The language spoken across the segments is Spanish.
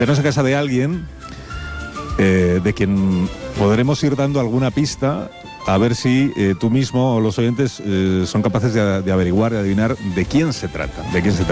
Tenemos a casa de alguien de quien podremos ir dando alguna pista, a ver si tú mismo o los oyentes son capaces de averiguar, de adivinar de quién se trata.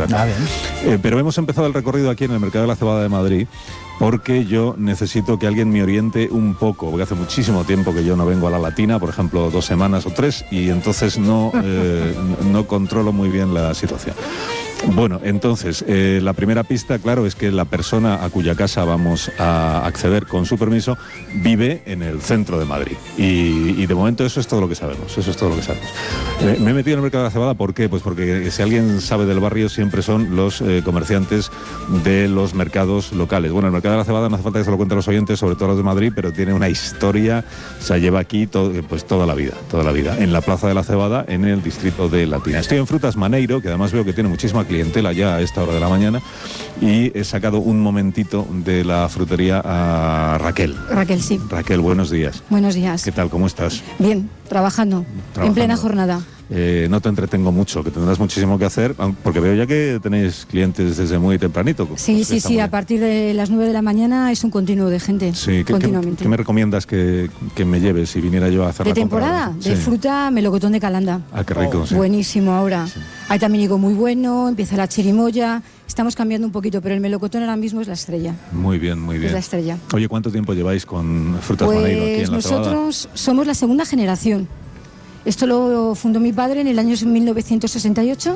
Pero hemos empezado el recorrido aquí en el Mercado de la Cebada de Madrid porque yo necesito que alguien me oriente un poco, porque hace muchísimo tiempo que yo no vengo a la Latina, por ejemplo 2 semanas o 3, y entonces no controlo muy bien la situación. Bueno, entonces, la primera pista, claro, es que la persona a cuya casa vamos a acceder con su permiso vive en el centro de Madrid. Y de momento eso es todo lo que sabemos, me he metido en el Mercado de la Cebada, ¿por qué? Pues porque si alguien sabe del barrio siempre son los comerciantes de los mercados locales. Bueno, el Mercado de la Cebada no hace falta que se lo cuenten los oyentes, sobre todo los de Madrid, pero tiene una historia, se lleva aquí toda la vida, en la Plaza de la Cebada, en el distrito de Latina. Estoy en Frutas Maneiro, que además veo que tiene muchísima clientela ya a esta hora de la mañana, y he sacado un momentito de la frutería a Raquel. Raquel, sí. Raquel, buenos días. Buenos días. ¿Qué tal? ¿Cómo estás? Bien, trabajando. En plena jornada. No te entretengo mucho, que tendrás muchísimo que hacer, porque veo ya que tenéis clientes desde muy tempranito. Sí, a partir de las 9 de la mañana es un continuo de gente, sí, continuamente. ¿Qué me recomiendas que me lleves si viniera yo a hacer de la temporada? compra? De fruta, melocotón de Calanda. Ah, qué rico, sí. Buenísimo ahora. Sí. Hay también higo muy bueno, empieza la chirimoya, estamos cambiando un poquito, pero el melocotón ahora mismo es la estrella. Muy bien. Es la estrella. Oye, ¿cuánto tiempo lleváis con Frutas Maneiro aquí en la Cebada? Nosotros somos la segunda generación. Esto lo fundó mi padre en el año 1968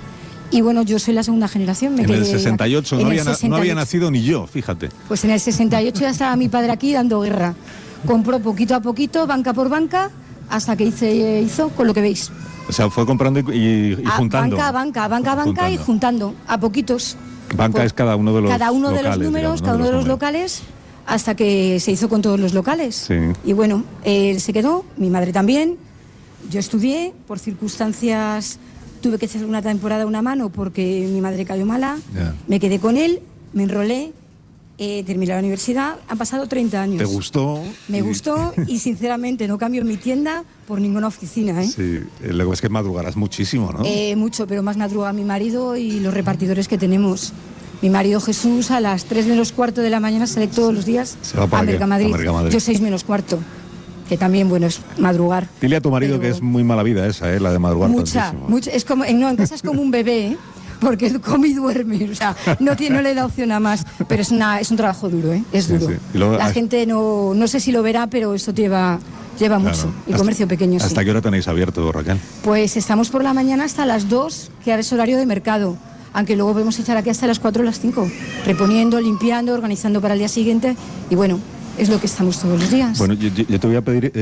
y bueno, yo soy la segunda generación. En el 68 no había nacido ni yo, fíjate. Pues en el 68 ya estaba mi padre aquí dando guerra. Compró poquito a poquito, banca por banca, hasta que hizo con lo que veis. O sea, fue comprando y juntando. Banca y juntando, a poquitos. Banca es cada uno de los locales. Cada uno de los números, cada uno de los locales, hasta que se hizo con todos los locales. Sí. Y bueno, él se quedó, mi madre también. Yo estudié, por circunstancias tuve que hacer una temporada una mano porque mi madre cayó mala, Me quedé con él, me enrolé, terminé la universidad, han pasado 30 años. ¿Te gustó? Me gustó y sinceramente no cambio mi tienda por ninguna oficina. Sí, luego es que madrugarás muchísimo, ¿no? Mucho, pero más madruga mi marido y los repartidores que tenemos. Mi marido Jesús a las 3 menos cuarto de la mañana sale todos los días a Mercamadrid. Yo 6 menos cuarto. Que también, bueno, es madrugar. Dile a tu marido que es muy mala vida esa, la de madrugar mucha, es como, en casa es como un bebé, porque come y duerme, o sea, no le da opción a más, pero es un trabajo duro, es duro. Sí. Luego, la gente no sé si lo verá, pero esto lleva mucho, el comercio pequeño. ¿Hasta qué hora tenéis abierto, Raquel? Pues estamos por la mañana hasta las 2, que ahora es horario de mercado, aunque luego podemos echar aquí hasta las 4 o las 5, reponiendo, limpiando, organizando para el día siguiente, y bueno, es lo que estamos todos los días. Bueno, yo te voy a pedir,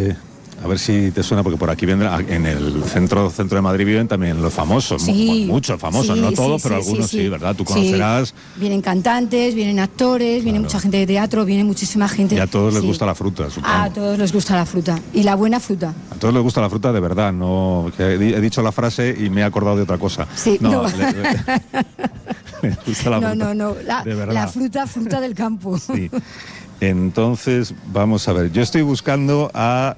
a ver si te suena, porque por aquí vendrán, en el centro de Madrid viven también los famosos, muchos famosos, no todos, pero algunos sí, ¿verdad? Tú conocerás. Sí. Vienen cantantes, vienen actores, viene mucha gente de teatro, viene muchísima gente. Y a todos les gusta la fruta, supongo. A todos les gusta la fruta, y la buena fruta. A todos les gusta la fruta de verdad, no. Que he dicho la frase y me he acordado de otra cosa. Sí, no. La fruta del campo. Sí. Entonces, vamos a ver, yo estoy buscando a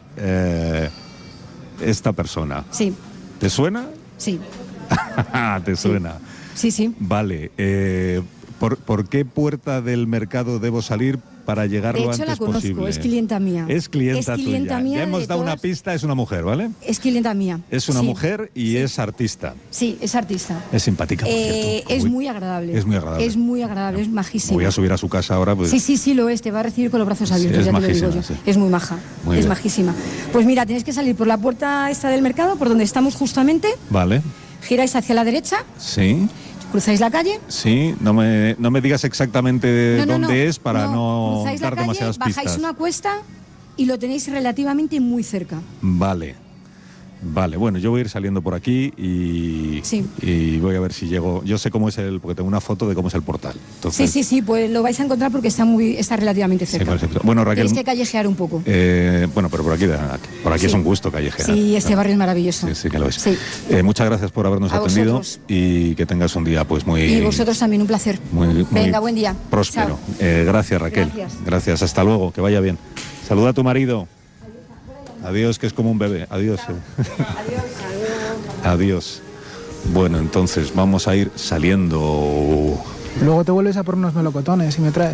esta persona. Sí. ¿Te suena? Sí. ¿Te suena? Sí. Vale, ¿por qué puerta del mercado debo salir para llegar lo antes posible? De hecho la conozco, es clienta mía. Es clienta tuya. Ya hemos dado una pista, es una mujer, ¿vale? Es clienta mía. Es una mujer y es artista. Sí, es artista. Es simpática, por cierto. Es muy agradable. Es muy agradable. Es muy agradable, es majísima. Voy a subir a su casa ahora. Pues... Sí, lo es, te va a recibir con los brazos abiertos, es ya majísima, te lo digo yo. Es muy maja, es majísima. Pues mira, tenéis que salir por la puerta esta del mercado, por donde estamos justamente. Vale. Giráis hacia la derecha. Sí. Cruzáis la calle. Sí, no me digas exactamente dónde es para no cruzáis dar la calle, demasiadas pistas. Bajáis una cuesta y lo tenéis relativamente muy cerca. Vale, bueno, yo voy a ir saliendo por aquí y voy a ver si llego. Yo sé cómo es porque tengo una foto de cómo es el portal. Entonces... Sí, pues lo vais a encontrar porque está relativamente cerca. Sí, bueno, Raquel, tenéis que callejear un poco. Bueno, pero por aquí es un gusto callejear. Sí, este barrio es maravilloso. Sí, que lo es. Sí. Muchas gracias por habernos atendido vosotros. Y que tengas un día pues muy... Y vosotros también, un placer. Venga, buen día. Próspero. Gracias, Raquel. Gracias, hasta luego, que vaya bien. Saluda a tu marido. Adiós, que es como un bebé. Adiós. Adiós. Bueno, entonces vamos a ir saliendo. Luego te vuelves a por unos melocotones y me traes.